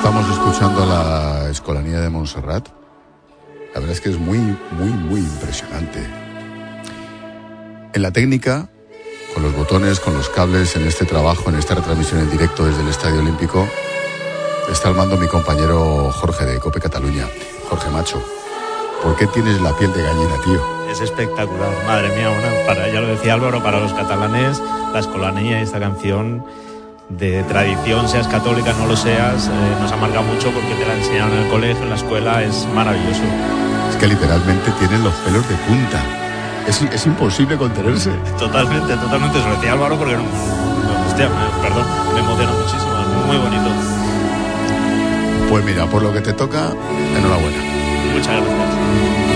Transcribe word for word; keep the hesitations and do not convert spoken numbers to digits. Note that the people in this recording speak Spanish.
Estamos escuchando a la Escolanía de Montserrat. La verdad es que es muy, muy, muy impresionante. En la técnica, con los botones, con los cables, en este trabajo, en esta retransmisión en directo desde el Estadio Olímpico, está al mando mi compañero Jorge de COPE Cataluña. Jorge Macho, ¿por qué tienes la piel de gallina, tío? Es espectacular, madre mía, bueno, para, ya lo decía Álvaro, para los catalanes, la Escolanía y esta canción de tradición, seas católica, no lo seas, eh, nos ha marcado mucho porque te la enseñaron en el colegio, en la escuela, es maravilloso. Es que literalmente tienen los pelos de punta. Es, es imposible contenerse. Totalmente, totalmente, se lo decía Álvaro porque no, no, hostia, me, perdón, me emociona muchísimo, es muy bonito. Pues mira, por lo que te toca, enhorabuena. Muchas gracias.